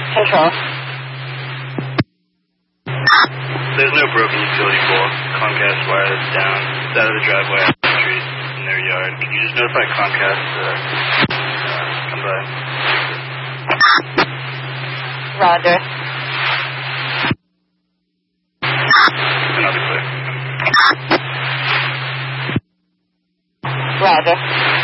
Control. There's no broken utility pole. Comcast wire that's down. It's out of the driveway on the street in their yard. Can you just notify Comcast come by? Roger. And I'll be clear. Roger.